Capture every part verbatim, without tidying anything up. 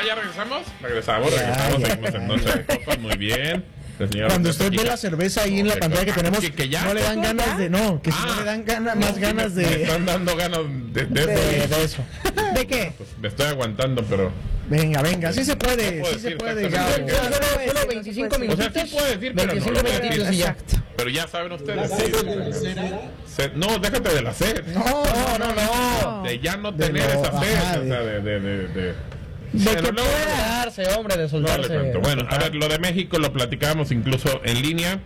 ¿ya regresamos? Regresamos, regresamos, ya, seguimos en Noche de Copas, muy bien. Cuando usted ve la cerveza ahí en la pantalla que tenemos, que, que ya, no le dan ganas de, no, que ah, si no le dan ganas, más no, ganas me, de... me están dando ganas de, de, de, de, de eso. ¿De qué? Pues me estoy aguantando, pero... Venga, venga, sí se puede, sí se puede, Gabo. Solo veinticinco minutos. O sea, sí puede decir, pero no lo voy a decir. Exacto. Pero ya saben ustedes. Sí, se, no, déjate de la sed. No, no, no, no. De ya no De tener lo- esa sed. ajá, o sea, de... de, de, de De Bueno, que luego- pueda darse, hombre, de No, le soltarse. cuento. Bueno, a ver, lo de México lo platicábamos incluso en línea.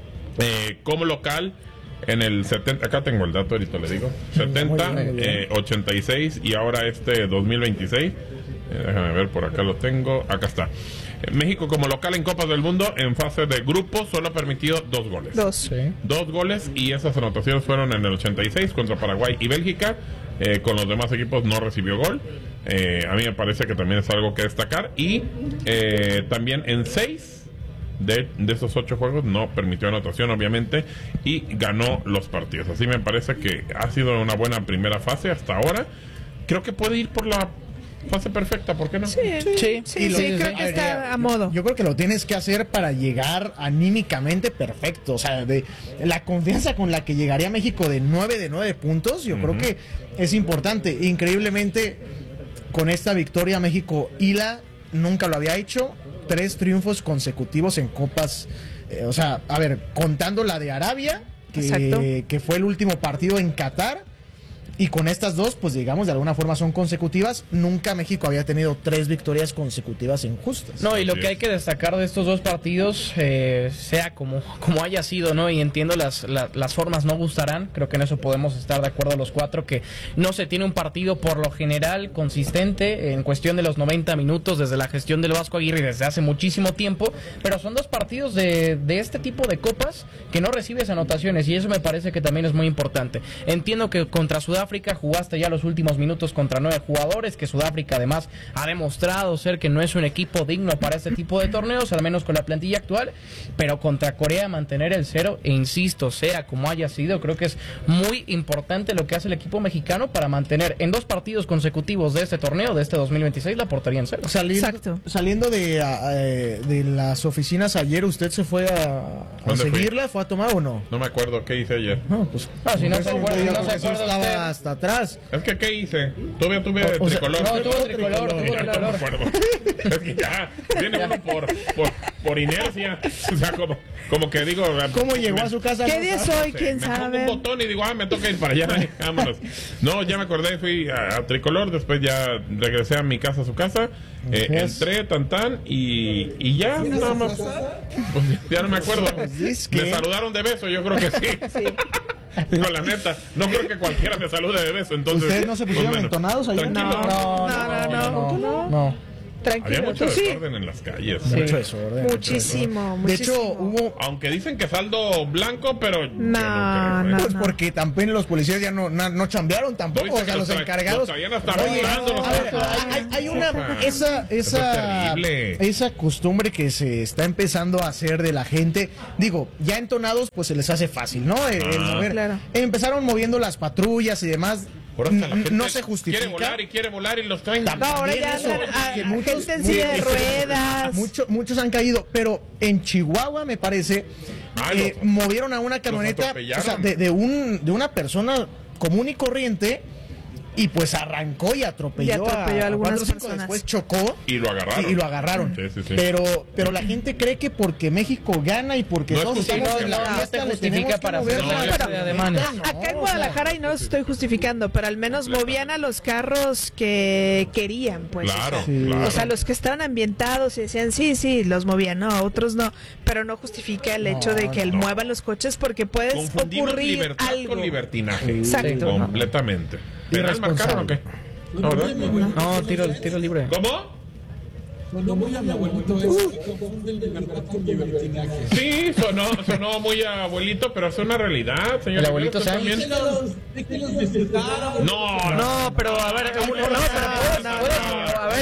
Eh, como local, en el setenta, acá tengo el dato, ahorita le digo. setenta, Muy bien, muy bien. eh, ochenta y seis y ahora este dos mil veintiséis. Eh, déjame ver, por acá lo tengo. Acá está. Eh, México como local en Copas del Mundo en fase de grupo solo ha permitido dos goles. Dos. Sí. Dos goles y esas anotaciones fueron en el ochenta y seis contra Paraguay y Bélgica. Eh, con los demás equipos no recibió gol. Eh, a mí me parece que también es algo que destacar. Y eh, también en seis de, de esos ocho juegos no permitió anotación, obviamente, y ganó los partidos. Así me parece que ha sido una buena primera fase hasta ahora. Creo que puede ir por la fase perfecta, ¿por qué no? Sí, Sí. sí, sí, Y lo- sí, creo que está a modo. Yo creo que lo tienes que hacer para llegar anímicamente perfecto. O sea, de la confianza con la que llegaría México de nueve de nueve puntos, yo creo que es importante. Increíblemente, con esta victoria México hila, nunca lo había hecho, tres triunfos consecutivos en copas. Eh, o sea, a ver, contando la de Arabia, Exacto. que, que fue el último partido en Qatar. Y con estas dos, pues digamos, de alguna forma son consecutivas. Nunca México había tenido tres victorias consecutivas injustas. No, y lo Así que hay es. que destacar de estos dos partidos, eh, sea como, como haya sido, ¿no? Y entiendo las, la- las formas no gustarán, creo que en eso podemos estar de acuerdo los cuatro, que no se tiene un partido por lo general consistente en cuestión de los noventa minutos desde la gestión del Vasco Aguirre desde hace muchísimo tiempo, pero son dos partidos de, de este tipo de copas que no recibes anotaciones y eso me parece que también es muy importante. Entiendo que contra Sudáfrica jugaste ya los últimos minutos contra nueve jugadores, que Sudáfrica además ha demostrado ser que no es un equipo digno para este tipo de torneos, al menos con la plantilla actual, pero contra Corea mantener el cero, e insisto, sea como haya sido, creo que es muy importante lo que hace el equipo mexicano para mantener en dos partidos consecutivos de este torneo, de este dos mil veintiséis, la portería en cero. Saliendo, Exacto. saliendo de, a- eh, de las oficinas ayer, ¿usted se fue a, a ¿Dónde fui? seguirla? ¿Fue a tomar o no? No me acuerdo qué hice ayer. No, pues. Ah, si no se yo acuerda, digo no se que sí acuerda estaba usted. hasta atrás. Es que, ¿qué hice? Todavía tuve O- o sea, tricolor. no, tuvo tricolor, tuvo Ya no me tricolor. acuerdo. Es que ya, viene uno por, por, por inercia. O sea, como, como que digo... ¿Cómo llegó a su casa? ¿Qué No día sabe. soy? ¿Quién me pongo sabe? un botón y digo, ah, me toca ir para allá, ay, vámonos. No, ya me acordé, fui a, a Tricolor, después ya regresé a mi casa, a su casa, eh, Yes. entré, tan tan, y, y ya, nada más. Pues ya no me acuerdo. Es que- Me saludaron de beso, yo creo que sí. Digo, la neta, no creo que cualquiera me salude de beso, entonces... ¿Ustedes no se pues, pusieron bueno, entonados ayer? tranquilo. No, no, no, no. no. Había Tranquilo, mucho tú sí. desorden en las calles. Sí. Mucho desorden. Muchísimo, De hecho, muchísimo. hubo. Aunque dicen que saldo blanco, pero... yo No, creo, ¿eh? no. Pues porque también los policías ya no, no, no chambearon tampoco, No, y o sea, los los tra- encargados. los traían hasta Oye, arrastrando, los a ver, traían. hay, hay una esa Eso es esa terrible. esa costumbre que se está empezando a hacer de la gente. Digo, ya entonados, pues se les hace fácil, ¿no? El, el Ah. mover. Claro. Empezaron moviendo las patrullas y demás. Ahora hasta la N- gente no se justifica. Quiere volar y quiere volar y los traen. No, ahora ya También andan eso, a- que a muchos- gente en silla de muchos- ruedas. Mucho- muchos han caído, pero en Chihuahua me parece Ay, eh, los- movieron a una camioneta, atropellaron. o sea, de, de un de una persona común y corriente, y pues arrancó y atropelló, Y atropelló a algunas cuatro o cinco, personas. después chocó Y lo agarraron. y, y lo agarraron. Sí, sí, sí. Pero pero la gente cree que porque México gana y porque No es todos estamos justifica, en la no, no fiesta te le justifica tenemos que para mover hacer la la camioneta, clase de ademanes. ¿no? Acá en O sea, Guadalajara, y no estoy justificando, pero al menos movían a los carros que querían, pues. Claro, o sea, Sí. claro. o sea, los que estaban ambientados y decían, sí, sí, los movían, no, otros no. Pero no justifica el hecho de que él no. muevan los coches porque puedes Confundimos ocurrir libertad algo. con libertinaje. Exacto. Completamente. ¿Penal Irresponsable. marcaron o qué? No, ¿verdad? No, tiro, tiro libre. ¿Cómo? Cuando voy a mi abuelito es que confunde el libertad con libertinaje. Sí, sonó, sonó muy abuelito, pero es una realidad, señor. El abuelito ¿Usted Sam. también? Déjenlos disfrutar. No, No, pero a ver, no, no, pero puedes- no, puedes- no. a ver, eh,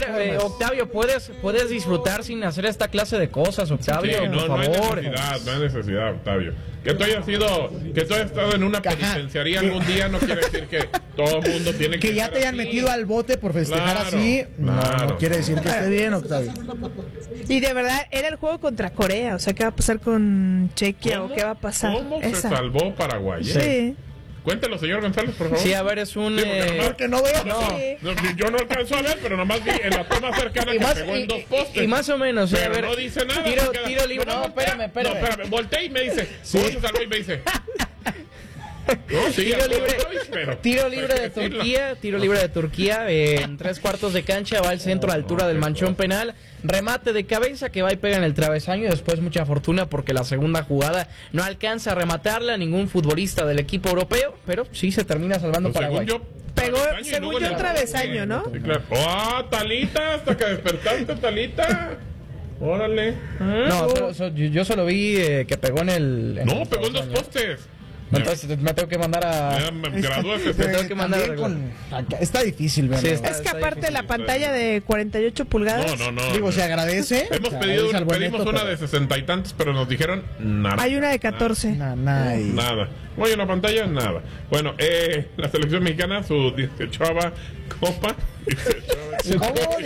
Octavio, puedes, puedes disfrutar sin hacer esta clase de cosas, Octavio, Sí, no, por no hay favor. necesidad, no hay necesidad, Octavio. Que tú hayas sido, que tú hayas estado en una penitenciaría algún día no quiere decir que todo el mundo tiene que Que ya ser te hayan así. metido al bote por festejar Claro, así, no, claro. no quiere decir que esté bien, Octavio. Y de verdad, era el juego contra Corea. O sea, ¿qué va a pasar con Chequia ¿Cómo? o qué va a pasar? ¿Cómo se Esa. salvó Paraguay? eh? Sí. Cuéntelo, señor González, por favor. Sí, a ver, es un... Sí, porque eh, nomás- Porque no veo. No. Sí. No, yo no alcanzo a ver, pero nomás vi en la toma cercana Y que más, pegó en y, dos postes. y más o menos, sí, a Pero ver, no dice nada. tiro, se queda- tiro libre, no, voltea. espérame, espérame. No, espérame, voltea y me dice, ¿cómo se salvó? Y me dice... No, sí, Tiro a todo libre, estoy, pero tiro hay libre que de decirlo. Turquía, tiro libre de Turquía, eh, en tres cuartos de cancha, va al centro a altura del manchón penal, remate de cabeza que va y pega en el travesaño, y después mucha fortuna porque la segunda jugada no alcanza a rematarla ningún futbolista del equipo europeo, pero sí se termina salvando Pues, según Paraguay. yo, Pegó, travesaño y según luego yo, en el- travesaño, ¿no? Sí, claro. ¡Oh, Talita! Hasta que despertaste, Talita. Órale. No, solo- so- yo, yo solo vi eh, que pegó en el... en No, el pegó en dos travesaño. postes. Entonces me tengo que mandar a... Ya me gradúese. Te tengo que mandar También a con- acá- está difícil verlo. Sí, está- Es que aparte difícil, la está pantalla de cuarenta y ocho pulgadas, No, no, no. Digo, se agradece. Hemos se pedido, agradece al buen pedimos Neto, una pero- de sesenta y tantos, pero nos dijeron nada. hay una de catorce. Na- na- y- Nada. Oye, en la pantalla, nada. Bueno, eh, la selección mexicana, su dieciochava copa. dieciocho. ¿Cómo?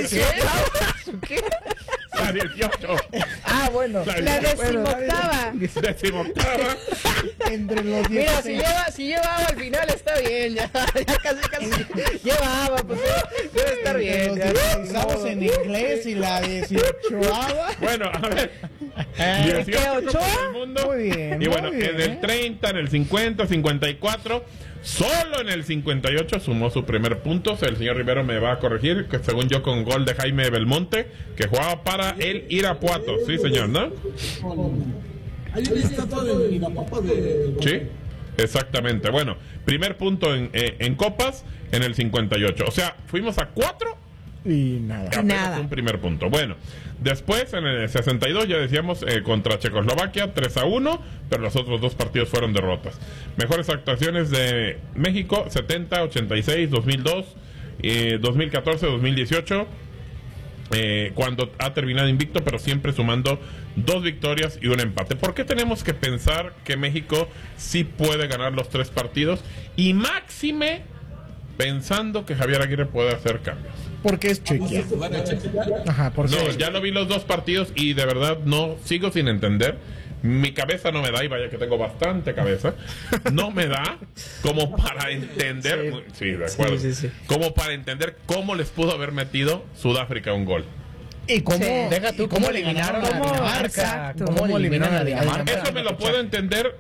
¿Qué? La dieciocho. Ah, bueno. La decimoctava. Decimoctava. Entre los Mira, si dieciséis. lleva, si llevaba al final está bien, ya, ya casi casi llevaba, pues debe estar Entre bien. los ya. dieciséis en inglés y la dieciochoava. Bueno, a ver. ¿Qué, dieciocho Ochoa? Copas del Mundo. Muy bien, Y muy bueno, bien, en el ¿eh? treinta, en el cincuenta, cincuenta y cuatro. Solo en el cincuenta y ocho sumó su primer punto. El señor Rivero me va a corregir, que según yo con gol de Jaime Belmonte, que jugaba para el Irapuato. Sí, señor, ¿no? Hay una estatua de la papa de... Sí, exactamente. Bueno, primer punto en, eh, en copas en el cincuenta y ocho. O sea, fuimos a cuatro. Y nada. Apenas Nada. un primer punto. Bueno, después en el sesenta y dos ya decíamos eh, contra Checoslovaquia tres a uno, pero los otros dos partidos fueron derrotas. Mejores actuaciones de México: setenta, ochenta y seis, dos mil dos, eh, dos mil catorce, dos mil dieciocho. Eh, cuando ha terminado invicto, pero siempre sumando dos victorias y un empate. ¿Por qué tenemos que pensar que México sí puede ganar los tres partidos? Y máxime pensando que Javier Aguirre puede hacer cambios. Porque es Chequia. Ajá, porque No, ya lo vi los dos partidos y de verdad no, sigo sin entender. Mi cabeza no me da, y vaya que tengo bastante cabeza, no me da como para entender, sí, de acuerdo, Sí, sí, sí. como para entender cómo les pudo haber metido Sudáfrica un gol. ¿Y cómo, Sí. Deja tú y cómo eliminaron a ¿Cómo? Dinamarca, Exacto. cómo ¿Cómo eliminaron a eliminaron a Dinamarca. Eso me lo puedo entender,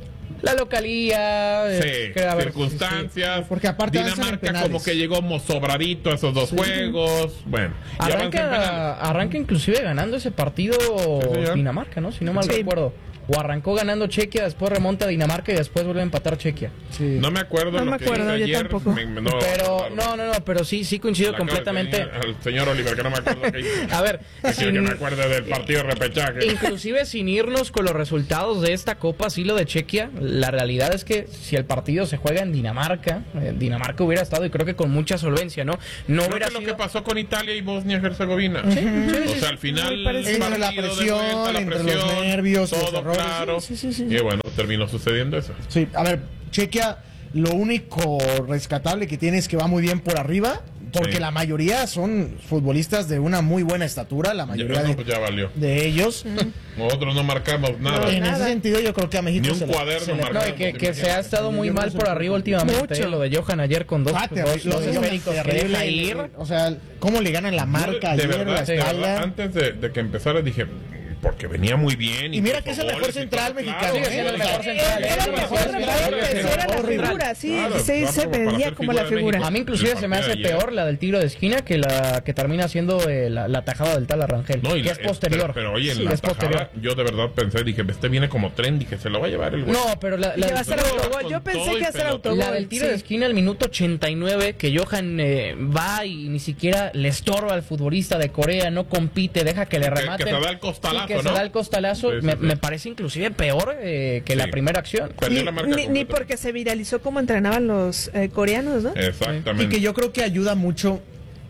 La localía, sí, eh, que, a ver, circunstancias, Porque aparte avanzan en Dinamarca penales. como que llegó mo- sobradito a esos dos juegos, bueno, y avanza en penales. Arranca, arranca inclusive ganando ese partido señor. Dinamarca, ¿no? Si no mal Sí. recuerdo. O arrancó ganando Chequia, después remonta a Dinamarca y después vuelve a empatar Chequia. Sí. No me acuerdo No lo me que acuerdo, hice yo ayer, tampoco. me- me- no, Pero, claro. no, no, no, pero sí, sí coincido La acabo de completamente. pedir Al señor Oliver, que no me acuerdo qué hizo. A ver, Que quiero que sin- me acuerde del partido de repechaje. inclusive sin irnos con los resultados de esta Copa, sí lo de Chequia, la realidad es que si el partido se juega en Dinamarca, eh, Dinamarca hubiera estado y creo que con mucha solvencia, ¿no? No Creo hubiera que lo sido... que pasó con Italia y Bosnia-Herzegovina. sí, O sí, sea, al final, Muy parecido. Entre la partido de presión, vuelta, la entre los presión, nervios y los todo errores. claro. Sí, sí, sí, sí. Y bueno, terminó sucediendo eso. Sí, a ver, Chequia, lo único rescatable que tiene es que va muy bien por arriba, porque Sí. la mayoría son futbolistas de una muy buena estatura, la Ya, mayoría no, de, pues ya valió. de ellos. Nosotros no marcamos nada. En ese Nada. sentido, yo creo que a México Ni un se le- cuaderno se le- marcado. No, y que, que se ha estado muy mal por arriba últimamente, Mucho. eh, lo de Johan ayer con dos, Ah, dos, terrible, dos lo de esféricos que terrible, deja ir. O sea, cómo le ganan la marca de ayer, verdad, la de verdad, espalda. antes de, de que empezara dije, porque venía muy bien. Y mira puso que es el mejor goles y central todo, mexicano, claro. Sigue siendo el mejor central. Era el mejor Mejor central, central, pero era la horrible. figura, sí, Claro, sí, claro, se para veía ser como la figura de figura. México. A mí inclusive El se me hace partido de ayer. peor la del tiro de esquina que la que termina siendo eh, la, la tajada del tal Arrangel, No, y que la- es posterior. Pero, pero oye, en Sí, la es posterior. tajada, yo de verdad pensé, dije, este viene como tren, dije, se lo va a llevar el güey. No, pero la, la, Que va a ser No, autogol. con Yo pensé todo que y iba a ser pelota. autogol. la del tiro de sí. esquina al minuto ochenta y nueve, que Johan eh, va y ni siquiera le estorba al futbolista de Corea, no compite, deja que le Que- que rematen. se da el costalazo, Sí, que ¿no? se da el costalazo. Sí, sí, me, sí. me parece inclusive peor eh, que Sí. la primera acción. Perdió Ni, la marca ni- ni completa. porque se viralizó como entrenaban los eh, coreanos, ¿no? Y Exactamente. que yo creo que ayuda mucho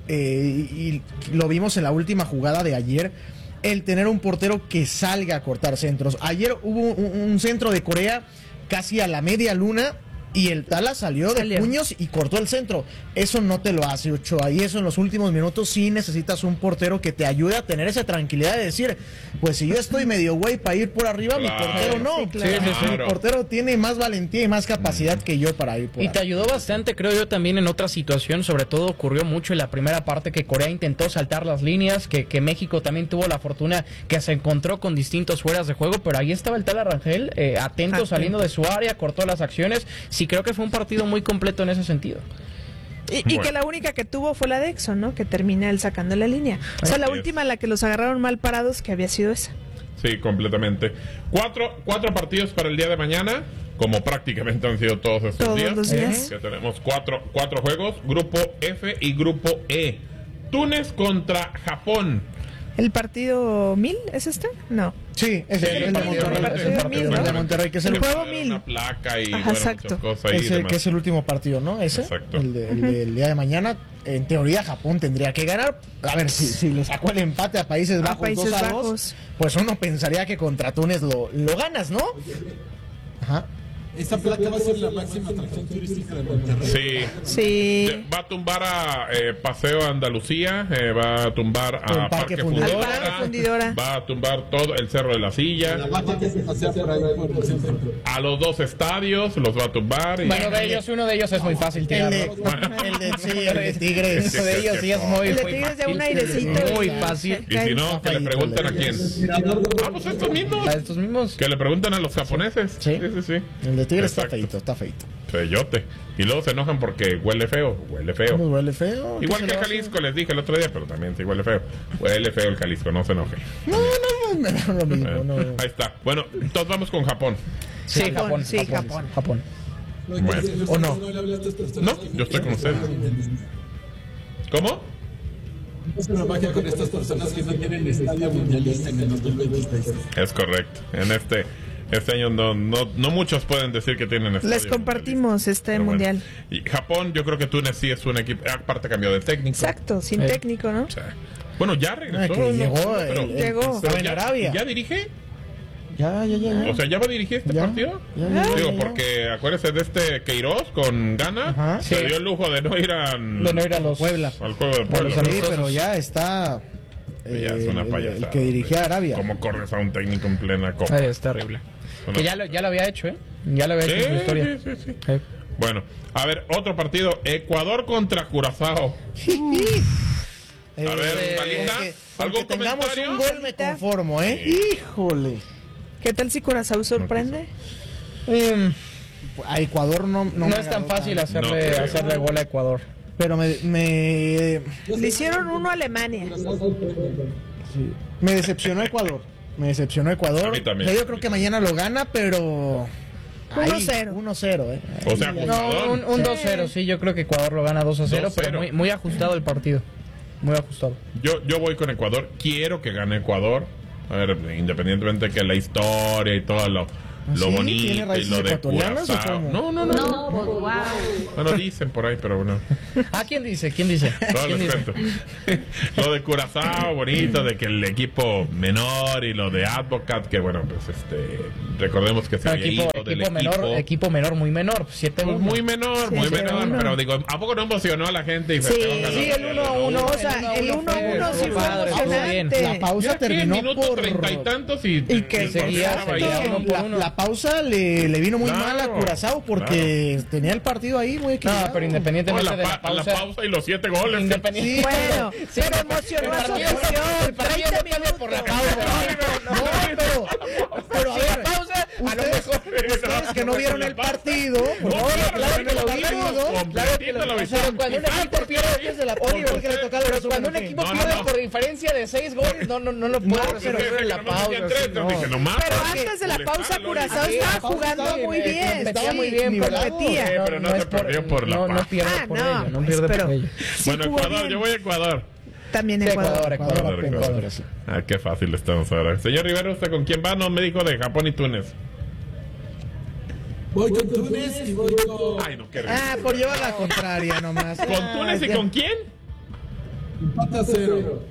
eh, y, y lo vimos en la última jugada de ayer, el tener un portero que salga a cortar centros. Ayer hubo un, un centro de Corea casi a la media luna y el Tala salió de Salió. puños y cortó el centro. Eso no te lo hace Ochoa, y eso en los últimos minutos sí necesitas un portero que te ayude a tener esa tranquilidad de decir, pues si yo estoy medio güey para ir por arriba, Claro. mi portero no. Sí, claro. Sí, sí, sí. Mi portero tiene más valentía y más capacidad que yo para ir por Y te arriba. ayudó bastante, creo yo, también en otra situación. Sobre todo ocurrió mucho en la primera parte que Corea intentó saltar las líneas, que, que México también tuvo la fortuna que se encontró con distintos fueras de juego, pero ahí estaba el Tala Rangel, eh, atento, Atento. saliendo de su área, cortó las acciones. Sí, creo que fue un partido muy completo en ese sentido. Y, y Bueno. que la única que tuvo fue la de Exxon, ¿no? Que termina él sacando la línea. O sea, la Así es. última en la que los agarraron mal parados, que había sido esa. Sí, completamente. Cuatro, cuatro partidos para el día de mañana, como prácticamente han sido todos estos Todos días. los días. Que tenemos cuatro, cuatro juegos, grupo F y grupo E. Túnez contra Japón. ¿El partido mil es este? No. Sí, es Sí, el, el de partido Monterrey. mil, Es el ¿no? partido Mil, el de ¿no? Monterrey, que es el, El juego Una mil. placa y Ajá, bueno, exacto. muchas cosas ahí. ese, demás. que es el último partido, ¿no? Ese. Exacto. El, de- el del día de mañana. En teoría, Japón tendría que ganar. A ver, si, si le sacó el empate a Países A Bajos Países dos a dos, Bajos. pues uno pensaría que contra Túnez lo, lo ganas, ¿no? Ajá. Esa placa va a ser la máxima atracción turística de Monterrey. Sí. Sí. Va a tumbar a eh, Paseo Andalucía, eh, va a tumbar a El Parque Parque Fundidora. Fundidora, Al Parque Fundidora. va a tumbar todo el Cerro de la Silla, La vaca que se pasea por ahí por el centro. a los dos estadios los va a tumbar. Y, Bueno, de ellos, uno de ellos es muy fácil El tirarlo. de, el de, sí, el de Tigres. Uno de ellos sí es muy, El de muy Tigres de fácil. un airecito. Muy y- fácil. y si no, que le pregunten a quién. Ah, pues estos mismos. A estos mismos. Que le pregunten a los japoneses. Sí. Sí, sí, sí. El de Tigres está Exacto. feito, está feito. Feyote. Y luego se enojan porque huele feo. Huele ¿Cómo feo. huele feo? ¿Qué Igual se que le va a hacer? Jalisco, les dije el otro día, pero también sí huele feo. Huele feo el Jalisco, no se enoje. No, no, no, me da lo mismo. Eh, No. Ahí está. Bueno, entonces vamos con Japón. Sí, Japón, Japón. sí, Japón. Japón. Japón. Bueno. ¿O no? No le hablé a estas personas No, que yo estoy con ustedes. ¿Cómo? Es una magia con estas personas que no tienen estadio mundialista en el dos mil veintiséis. Es correcto. En este este año no, no, no muchos pueden decir que tienen estadio Les compartimos este Pero bueno. mundial. Y Japón, yo creo que Túnez sí es un equipo. Aparte cambió de técnico. Exacto, sin Eh. técnico, ¿no? O sea, bueno, ya Ah, regresó. que ¿no? llegó, Pero- el, el- Llegó. estaba en ya, Arabia. ¿Ya dirige? Ya, ya, ya. ya. O sea, ¿ya va a dirigir este Ya, partido? ya, ya, ya, Digo, ya. porque acuérdese de este Queiroz con Gana. Ajá. Se Sí. dio el lujo de no ir a, De no ir a los Puebla. al juego de A Puebla. los Sí, amistosos. pero ya está. eh, Ya es una el- payasada. el que dirigía a Arabia. ¿Cómo corres a un técnico en plena copa? Eh, es terrible. Bueno. Que ya lo, ya lo había hecho, ¿eh? Ya lo había Sí, hecho en su historia. sí, sí, sí. Eh. Bueno, a ver, otro partido. Ecuador contra Curazao. Eh, A ver, Talita, con que- ¿algún con que tengamos comentario? un gol me conformo, ¿eh? Híjole. ¿Qué tal si Curazao sorprende? Mm, A Ecuador no, no, no me es tan agradó fácil tanto, No hacerle, creo. hacerle gol a Ecuador. Pero me, me, Le hicieron uno a Alemania. sí, me decepcionó Ecuador. Me decepcionó Ecuador. A mí también. O sea, yo creo que mañana lo gana, pero. uno cero. uno cero, ¿eh? O sea, Ahí, ahí. jugador. No, un, un dos cero, sí, yo creo que Ecuador lo gana dos a cero, dos cero. pero muy, muy ajustado el partido. Muy ajustado. Yo, yo voy con Ecuador. Quiero que gane Ecuador. A ver, independientemente de que la historia y todo lo, lo ¿Sí? bonito ¿Tiene y raíces lo de ecuatorianas o Curazao. cómo? No, no, no. No, pues wow. Bueno, dicen por ahí, pero bueno. Ah, ¿quién dice? ¿Quién dice? No ¿Quién les dice? cuento. Lo de Curazao, bonito, de que el equipo menor y lo de Advocat, que bueno, pues este, recordemos que se No, había equipo, ido del equipo equipo. menor, equipo menor, muy menor, siete Pues uno. muy menor, Sí, muy sí, menor, uno. pero digo, ¿a poco no emocionó a la gente? Y Sí, festejaron a sí, los- el uno a uno, o sea, el uno a uno sí fue padre, estuvo bien. La emocionante. pausa Ya que terminó minuto por. treinta y tantos y, Y que y seguía- estaba seguía ahí. uno por La, uno. la pausa le, le vino muy Claro, mal a Curazao porque tenía el partido ahí muy equilibrado. No, pero No, independientemente la, de la pa- la pausa. pausa y los siete goles. Independiente. Sí, Bueno, Sí, pero emocionó a su partido- afición. el partido treinta no cambia por la minutos. pausa. No, pero, pero a Si la ver, pausa, a lo ustedes, mejor. ustedes que no vieron el partido, pues, No, no, claro, claro que que lo lo vimos, vimos, ¿no? completito Claro que lo lo vimos. vimos. Pero cuando un ¿Y saben equipo por qué pierde lo desde la vimos? poli, porque le tocaba Pero el cuando un resumen, equipo No, no, pierde no. por diferencia de seis goles, no, no, no lo puede No, resolver Pero en la que nomás pausa. metían tres, sí, no. dije, nomás. Pero porque antes de la le pausa, estaban Curazao los- estaba la pausa jugando estaba muy bien, bien. Competía sí, muy bien, pero nivelado. Sí, pero no se perdió por la no, no pausa. pierde Ah, por no, ello, no pues, pierde pero por ello. sí Bueno, jugó Ecuador, bien. yo voy a Ecuador. También Sí, Ecuador. Ecuador, Ecuador, Ecuador, Ecuador. Ecuador, sí. Ah, qué fácil estamos ahora. Señor Rivero, ¿usted con quién va? No, me dijo de Japón y Túnez. Voy con Túnez y voy con. Ay, no, qué Ah, rico. por llevar la contraria nomás. ¿Con Ah, Túnez y ya. con quién? Empate a cero.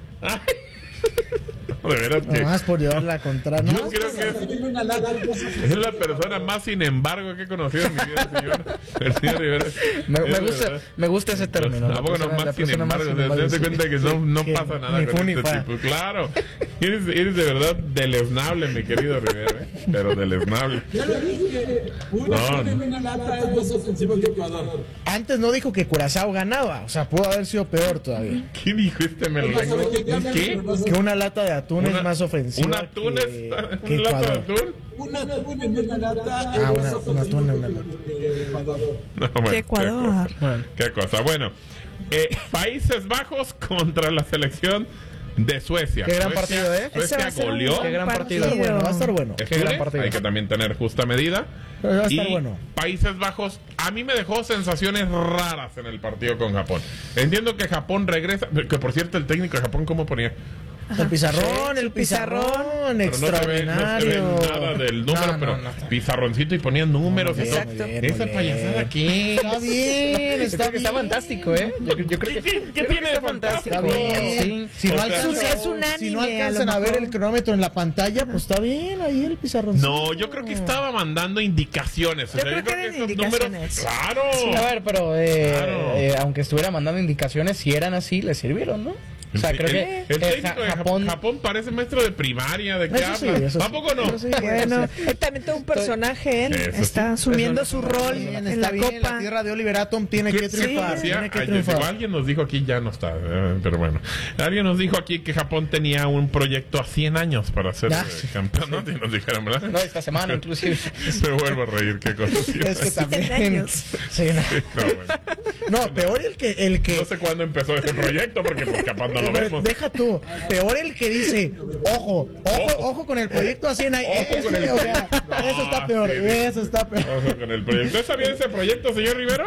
De veras que Nomás por llevar la contra. yo No, creo que es, Tiene una lata. es la persona más sin embargo que he conocido en mi vida, señor. El señor Rivera. Me, me Es gusta, verdad. me gusta ese término. ¿A poco no La persona- la más sin persona más embargo? sin Te embargo, das sí. cuenta que no, no Que pasa nada ni con fu ni este fa. tipo. Claro. Eres, eres de verdad deleznable, mi querido Rivera. ¿eh? Pero deleznable. Ya lo dije. Una No, tiene no. una lata es más ofensivo que Ecuador. Antes no dijo que Curazao ganaba. O sea, pudo haber sido peor todavía. ¿Qué dijo este melenco? ¿Qué? Que una lata de atún Una- es más ofensiva. ¿Un atún que, es que un lata de Ecuador. atún? Una atún en una lata Ah, es más una- un ofensivo atún en una lata. que Ecuador. No, bueno, Que Ecuador. Qué cosa. Qué cosa. Bueno, eh, Países Bajos contra la selección de Suecia. Qué gran Suecia- partido, ¿eh? Ese va Suecia a ser un goleó. Qué gran partido. Va a estar bueno, va a estar bueno. Es Qué gran Túnez, partido. hay que también tener justa medida. Pero va a estar Y bueno. Países Bajos, a mí me dejó sensaciones raras en el partido con Japón. Entiendo que Japón regresa, que por cierto el técnico de Japón, ¿cómo ponía? El pizarrón, Sí, el su pizarrón. pizarrón, Pero no se ve, no se ve extraordinario. nada del número, No, no, pero no. pizarroncito y ponían números y todo. Exacto. Muy bien, Esa muy payasada bien. aquí. Está bien, Yo está creo que está bien. fantástico, ¿eh? Yo, yo creo que, ¿Qué- qué- yo qué creo que tiene de está fantástico. Está bien. Sí. Si no, O sea, alcanzan, es un anime, si no a alcanzan lo a, ver mejor. el cronómetro en la pantalla, pues está bien ahí el pizarrón. No, yo creo que estaba mandando indicaciones. O Yo sea, creo que eran esos indicaciones. Claro. A ver, pero eh, Claro. eh, aunque estuviera mandando indicaciones, si eran así, le sirvieron, ¿no? O sea, creo el, que el eh, técnico Ja- de Japón, Japón... Japón parece maestro de primaria, ¿de qué Eso sí, habla? eso sí. ¿Tampoco no? Eso sí. Bueno, él también todo un personaje, él Eso sí. está asumiendo Eso su no- rol Bien, en está la bien, copa. la tierra de Oliver Atom tiene que Sí, triunfar. decía, Tiene que ay, triunfar. digo, alguien nos dijo aquí, ya no está, eh, pero bueno. Alguien nos dijo aquí que Japón tenía un proyecto a cien años para ser Ah, eh, campeón, ¿no? Y nos dijeron, ¿verdad? No, esta semana inclusive. Me vuelvo a reír, qué cosa. Es que también. años. Sí, no. No, bueno. No, peor el que el que No sé cuándo empezó ese proyecto, porque pues capaz no lo vemos. deja tú, peor el que dice, ojo, ojo, ojo con el proyecto a cien años. Ojo con el O sea, proyecto. eso está No, peor, sí, sí. eso está peor. Ojo con el proyecto. ¿Usted sabía de ese proyecto, señor Rivero?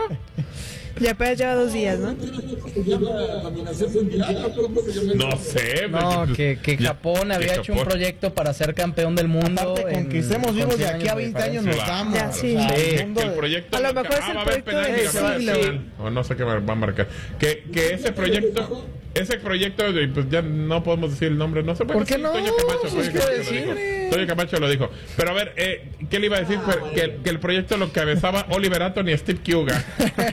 Ya apenas lleva dos días, ¿no? Se llama dominación mundial, ¿o cómo se llama? No sé. No, porque- que, que ya- Japón que había hecho un Japón- proyecto para ser campeón del mundo. Aparte, con en- que estemos con vivos de cien aquí a de veinte años nos diferencia. vamos. Ya, sí. O sea, Sí, el mundo que el de- proyecto A lo marca- mejor es ah, el va a haber proyecto penal y del va a haber siglo. penal. O no sé qué va va a marcar. Que, que ese proyecto, ese proyecto, de- pues ya no podemos decir el nombre, no sé ¿Por qué no? Toño Camacho, Pues, Toño ¿qué Camacho lo decirle? dijo. Toño Camacho lo dijo. Pero a ver, eh, ¿qué le iba a decir? Pues, que, que el proyecto lo cabezaba Oliver Atom y Steve Kuga.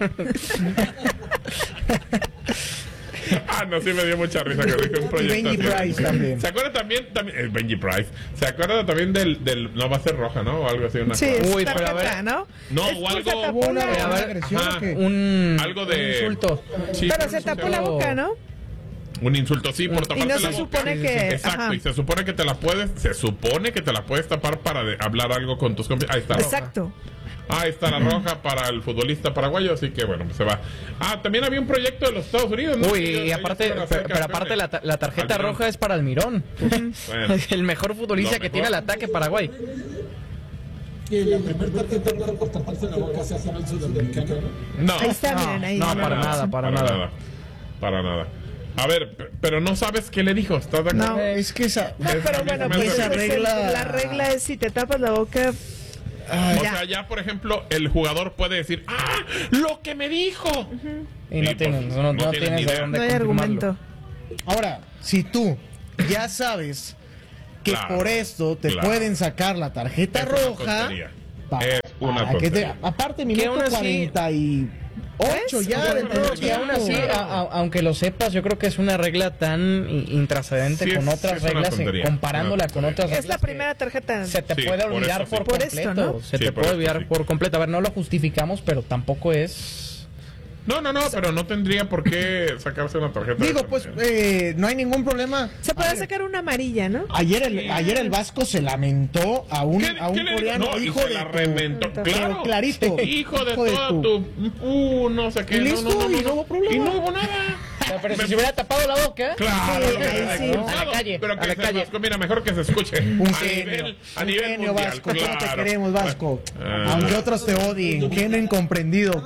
Ah, no, sí me dio mucha risa que dije un proyecto Benji así. Price también. ¿Se acuerda también, también eh, Benji Price? ¿Se acuerda también del, del, no va a ser roja, ¿no? O algo así, una Sí, cosa. es Uy, pero a ver. tarjeta, ¿no? No, Es o que algo- se tapó ¿Hubo una, la- una A ver, agresión ajá. o qué? Un, Algo de- un insulto. Sí, Pero fue se un tapó insulto. la boca, ¿no? Un insulto, sí, por taparte Y no la se boca. supone que... Exacto, ajá. y se supone que te la puedes, se supone que te la puedes tapar para de- hablar algo con tus compañeros. Ahí está. roja. Exacto. Ah, ahí está la roja para el futbolista paraguayo, así que bueno, se va. Ah, también había un proyecto de los Estados Unidos, ¿no? Uy, Ellos- y ellos aparte, fueron a ser pero, pero campeones. aparte la, ta- la tarjeta Almirón. roja es para Almirón. Bueno. El mejor futbolista Lo que tiene el mejor. ataque Paraguay. Que la primera tarjeta roja por taparse la boca se hace al sudamericano. No, Ahí está, miren, ahí. no, está. para nada, para nada. Para nada. A ver, pe- pero no sabes qué le dijo, ¿estás de acuerdo? No. Es que esa. No, Es- a pero mí bueno, se me pues hace- esa es el- regla- la regla es si te tapas la boca, Ay, O ya. sea, ya por ejemplo, el jugador puede decir, ¡ah! ¡Lo que me dijo! Y no Y, tienes, pues, no, no no tienes tienes ni de idea. dónde no hay confirmarlo. argumento. Ahora, si tú ya sabes que Claro, por esto te claro. pueden sacar la tarjeta Es una roja, tontería. pa- Es una para que te- tontería. aparte Que minuto aún así- cuarenta y ocho ¿Ves? ya Yo del creo primer que Que aún así, tiempo. a- a- aunque lo sepas, yo creo que es una regla tan i- intrascendente Sí, con es- otras es una reglas, eh, tontería. comparándola Una con otras tontería. reglas. Es la que primera tarjeta. Se te Sí, puede por olvidar eso sí. por, Por completo. esto, ¿no? Se Sí, te por puede eso olvidar sí. por completo. A ver, no lo justificamos, pero tampoco es. No, no, no, pero no tendría por qué sacarse una tarjeta. Digo, de pues esa. eh, no hay ningún problema. Se puede A ver, sacar una amarilla, ¿no? Ayer el, ayer el Vasco se lamentó a un, ¿Qué- a un qué le dijo? coreano, No, y hijo se de la tu- reventó. Pero Claro. clarito. Hijo de Hijo de toda tu- tu... Uh, no sé qué. Y no, listo, no, no, y no hubo problema. Y no hubo nada. Pero si se hubiera tapado la boca. Claro, Sí, lo que ahí se sí. expulsado, A la calle, pero a que la se calle. Vasco, mira, mejor que se escuche. Un a genio, nivel, a un nivel genio mundial, Vasco, ¿cómo te claro. queremos, Vasco? Ah. Aunque otros te odien, genio incomprendido.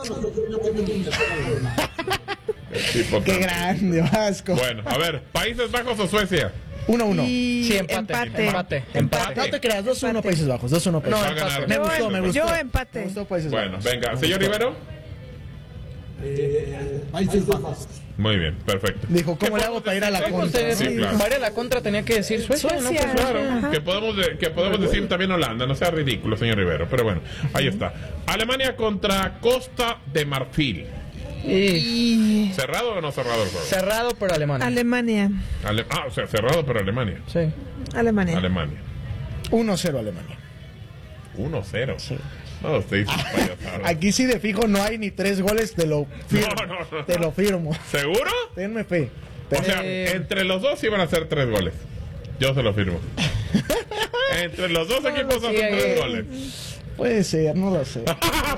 Tipo Qué tanto. grande, Vasco. Bueno, a ver, ¿Países Bajos o Suecia? uno uno. Y Sí, empate. empate. Empate. Empate. No te creas, dos uno Empate. Países Bajos, dos uno Países No, Bajos. Va a ganar. Me Yo gustó, me em- gustó. yo Me empate. gustó Países Bueno, Bajos. venga, Me señor gustó. Rivero. eh, Países Bajos. Muy bien, perfecto. Dijo, ¿cómo ¿Qué le hago podemos para ir a la decir? contra? Sí, Sí, claro. Para ir a la contra tenía que decir Suecia, ¿no? Suecia. Pues, Claro, Ajá. que podemos, de- que podemos decir también Holanda, no sea ridículo, señor Rivero, pero bueno, ahí está. Alemania contra Costa de Marfil. y ¿Cerrado o no cerrado el juego? cerrado, pero Alemania. Alemania. Ale- ah, o sea, cerrado pero Alemania. Sí. Alemania. Alemania. uno cero Alemania. uno cero. No, usted dice payasadas. Aquí sí de fijo no hay ni tres goles, te lo firmo. No, no, no. Te lo firmo. ¿Seguro? Tenme fe. O sea, Eh, entre los dos iban a ser tres goles. Yo se lo firmo. Entre los dos equipos sí, hacen eh. tres goles. Puede ser, no lo sé.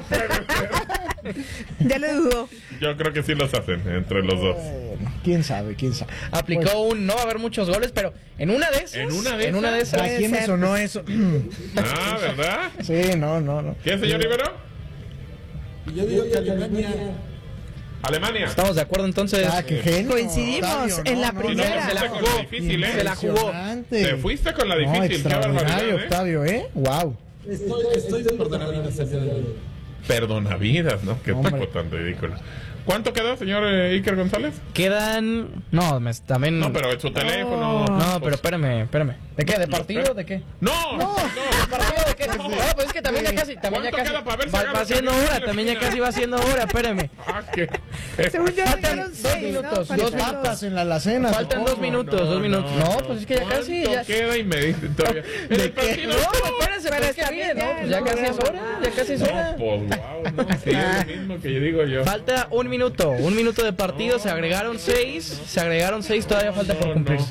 Ya le dudó. Yo creo que sí los hacen, entre los dos. Bueno, quién sabe, quién sabe. Aplicó un, no va a haber muchos goles, pero en una de esas. ¿En una de en una de esas? ¿A esas. quién me ser. sonó eso? Ah, ¿verdad? Sí, no, no, no. ¿Qué, señor Rivero? Y yo digo que Alemania. Alemania. Estamos de acuerdo entonces. Ah, qué genio. Coincidimos Octavio, en la Y no, primera. se la jugó. jugó difícil, ¿eh? Se la jugó. Impresionante. Te fuiste con la No, difícil, qué extraordinario, barbaridad, ¿eh? Octavio, ¿eh? Wow. Estoy, estoy de perdonavidas el día de hoy. Perdonavidas, ¿no? Qué Hombre. tipo tan ridículo. ¿Cuánto quedó, señor eh, Iker González? Quedan. No, me, también. No, pero en su teléfono. No, pero espérame, espérame. ¿De qué? ¿De partido? ¿De qué? No, no, ¿De partido de qué? No, pues es que también ya casi. También ya ¿Cuánto casi. queda para ver si Va, agarra va siendo el camión hora, en la también ya esquina? casi va siendo hora, espérame. Ah, qué. Según yo, Faltan faltaron dos seis, minutos, ¿no? dos Faltaron minutos. Papas en la alacena. Faltan supongo. dos minutos, dos minutos. No, pues es que ya casi. ¿Cuánto Ya... queda? Y me dice todavía. En el partido. No, pues espérense, pero es que está bien, bien, ¿no? ya, Pues ya no, casi no, es hora, ya casi es No, hora. pues wow, no, sí, es lo mismo que yo digo yo. Falta un minuto, un minuto de partido, se agregaron seis, se agregaron seis, todavía falta por No, cumplirse.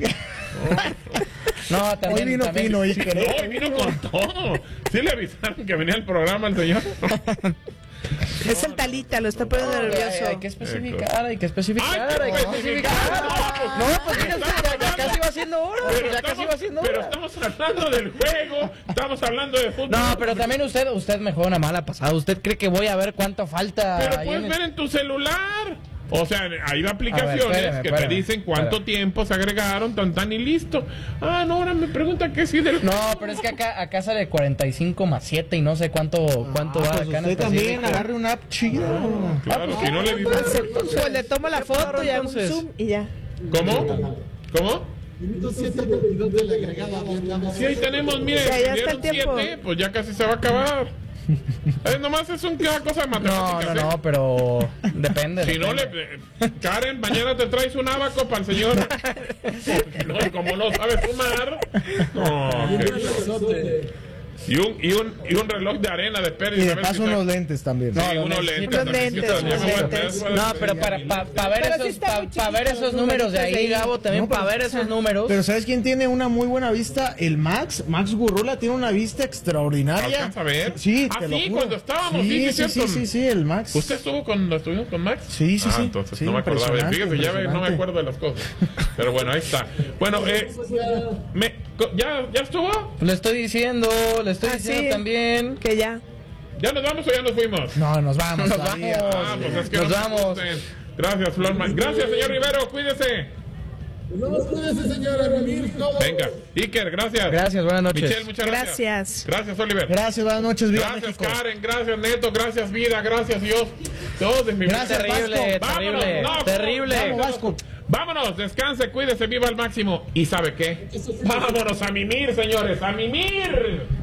No, también. Hoy vino también- fino, Iker. ¿eh? No, vino con todo. Sí le avisaron que venía el programa el señor. Es el talita, lo está poniendo Hay, nervioso. hay que especificar, hay que especificar, Ay, hay que qué especificar. especificar. No, pues mira, ya, ya casi va siendo hora, Pero ya casi estamos, va siendo pero hora. estamos hablando del juego, estamos hablando de fútbol. No, pero también usted, usted me juega una mala pasada. ¿Usted cree que voy a ver cuánto falta? Pero ahí puedes en el- ver en tu celular. O sea, hay aplicaciones espérame, que espérame, te dicen cuánto espérame. tiempo se agregaron, tan tan y listo. Ah, no, ahora me pregunta qué sí del No, pero es que acá, acá sale cuarenta y cinco más siete y no sé cuánto, cuánto Ah, va pues acá en usted también específico. agarre una app chida. Claro, si no le dices. Pues le tomo la foto y hago un entonces. zoom y ya. ¿Cómo? ¿Cómo? Minuto siete veintidós de la agregada. Vietnam. Si ahí tenemos, mire, Ya, ya está dieron el tiempo. siete, pues ya casi se va a acabar. Eh, nomás es una cosa de No, matemáticas. no, ¿eh? no, pero depende. Si no le. depende. eh, Karen, mañana te traes un abaco para el señor. No, y como no sabe sumar. No, que- y, un, y, un, y un reloj de arena de pérdida. Y de a ver si paso está- unos lentes también. Sí, No, unos los lentes. Unos también, lentes, sí, ya me voy a unos traer, lentes. voy a No, traer pero ya para, mi- pa, pa ver Pero sí esos, están pa, muy pa ver chiquitos esos los números de numeritos ahí, ahí. Gabo, también No, pero- para ver esos números. Pero ¿sabes quién tiene una muy buena vista? El Max. Max Gurrola tiene una vista extraordinaria. ¿Alcanza a ver? Sí, Ah, te lo sí, juro. cuando estábamos, sí, Sí, sí, sí, sí, cierto. sí, sí, el Max. ¿Usted estuvo cuando estuvimos con Max? Sí, sí, ah, sí. entonces Sí, no me acordaba. impresionante, Fíjese, ya, ve, no me impresionante. acuerdo de las cosas. Pero bueno, ahí está. Bueno, eh, me, co- ¿ya, ¿ya estuvo? Le estoy diciendo, le estoy Ah, diciendo sí. también. Que ya. ¿Ya nos vamos o ya nos fuimos? No, nos vamos Nos todavía. vamos. Ah, pues es que Nos no me vamos. asusten. Gracias, Florman. Gracias, señor Rivero. Cuídese. No, cuídese, señora, vivir todo. Venga. Iker, gracias. Gracias, buenas noches. Michelle, muchas gracias. Gracias. Gracias, Oliver. Gracias, buenas noches, viva Gracias, México. Karen. Gracias, Neto. Gracias, vida. Gracias, Dios. Todos de mi Gracias, vida. Terrible, Vasco. terrible, Vámonos, no, terrible. Vamos, Vasco. Vámonos, descanse, cuídese, viva al máximo. ¿Y sabe qué? Vámonos a mimir, señores, a mimir.